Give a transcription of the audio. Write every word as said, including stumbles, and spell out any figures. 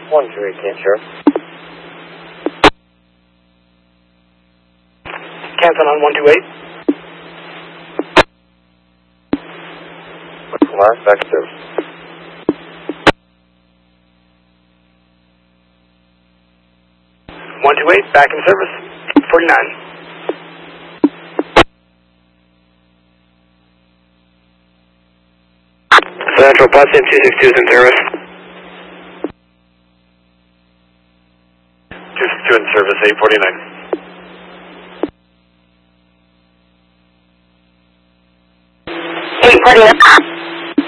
one two eight, Cancer. Canton on one two eight. Last back to service. one two eight, back in service. forty-nine. Central, Boston two six two is in service. two six two in service, eight forty-nine. eight forty-nine.